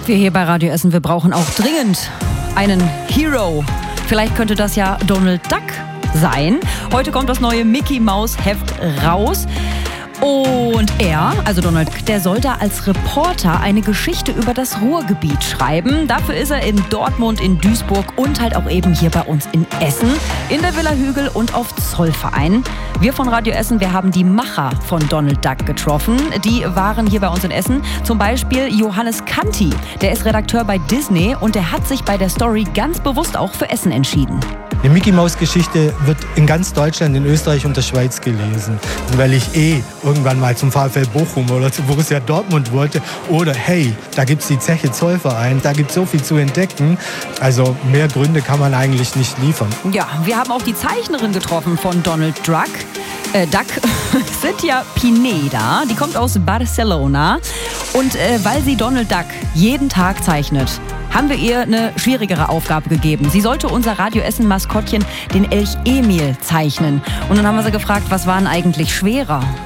Wir hier bei Radio Essen, wir brauchen auch dringend einen Hero. Vielleicht könnte das ja Donald Duck sein. Heute kommt das neue Mickey Maus Heft raus. Und er, also Donald Duck, der soll da als Reporter eine Geschichte über das Ruhrgebiet schreiben. Dafür ist er in Dortmund, in Duisburg und halt auch eben hier bei uns in Essen, in der Villa Hügel und auf Zollverein. Wir von Radio Essen, wir haben die Macher von Donald Duck getroffen. Die waren hier bei uns in Essen. Zum Beispiel Johannes Kanti. Der ist Redakteur bei Disney und der hat sich bei der Story ganz bewusst auch für Essen entschieden. Die Mickey-Maus-Geschichte wird in ganz Deutschland, in Österreich und der Schweiz gelesen. Weil ich irgendwann mal zum VfL Bochum oder zu Borussia Dortmund wollte. Oder hey, da gibt's die Zeche Zollverein, da gibt's so viel zu entdecken. Also mehr Gründe kann man eigentlich nicht liefern. Ja, wir haben auch die Zeichnerin getroffen von Donald Duck. Cynthia Pineda, die kommt aus Barcelona. Und weil sie Donald Duck jeden Tag zeichnet, haben wir ihr eine schwierigere Aufgabe gegeben. Sie sollte unser Radio Essen-Maskottchen, den Elch Emil, zeichnen. Und dann haben wir sie gefragt, was war denn eigentlich schwerer?